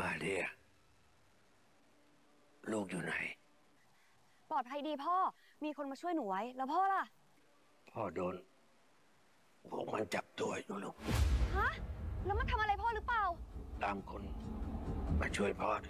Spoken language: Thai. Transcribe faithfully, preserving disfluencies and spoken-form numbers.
มาเรียลูกอยู่ไหนปลอดภัยดีพ่อมีคนมาช่วยหนูไว้แล้วพ่อล่ะพ่อโดนพวกมันจับตัวอยู่ลูกฮะแล้วมันทำอะไรพ่อหรือเปล่าตามคนมาช่วยพ่อดิ